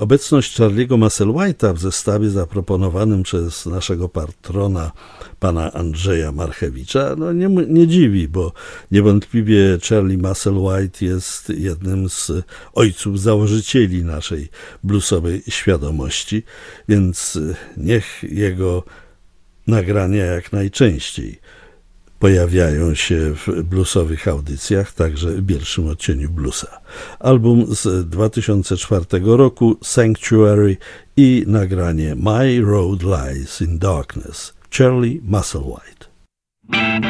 Obecność Charlie'ego Musselwhite'a w zestawie zaproponowanym przez naszego patrona, pana Andrzeja Marchewicza, nie dziwi, bo niewątpliwie Charlie Musselwhite jest jednym z ojców założycieli naszej bluesowej świadomości, więc niech jego nagrania jak najczęściej pojawiają się w bluesowych audycjach, także w pierwszym odcieniu bluesa. Album z 2004 roku Sanctuary i nagranie My Road Lies in Darkness, Charlie Musselwhite.